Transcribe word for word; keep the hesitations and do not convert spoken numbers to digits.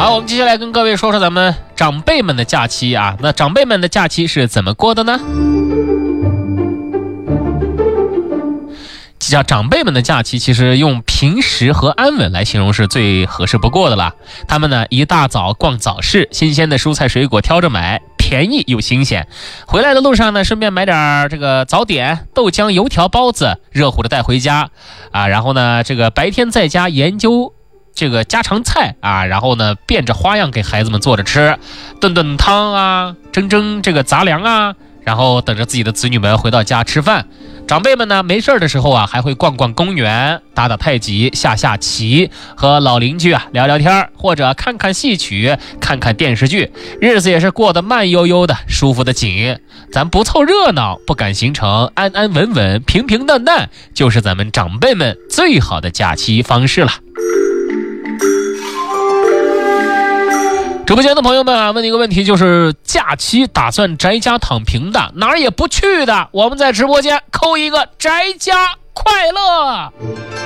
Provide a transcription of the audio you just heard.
好，我们接下来跟各位说说咱们长辈们的假期啊。那长辈们的假期是怎么过的呢？叫长辈们的假期，其实用平实和安稳来形容是最合适不过的了。他们呢，一大早逛早市，新鲜的蔬菜水果挑着买，便宜又新鲜。回来的路上呢，顺便买点这个早点，豆浆、油条、包子，热乎的带回家啊。然后呢，这个白天在家研究这个家常菜啊，然后呢，变着花样给孩子们做着吃，炖炖汤啊，蒸蒸这个杂粮啊，然后等着自己的子女们回到家吃饭。长辈们呢，没事的时候啊，还会逛逛公园，打打太极，下下棋，和老邻居啊聊聊天，或者看看戏曲，看看电视剧，日子也是过得慢悠悠的，舒服的紧。咱不凑热闹，不赶行程，安安稳稳，平平淡淡，就是咱们长辈们最好的假期方式了。直播间的朋友们啊，问你一个问题，就是假期打算宅家躺平的，哪儿也不去的，我们在直播间扣一个宅家快乐。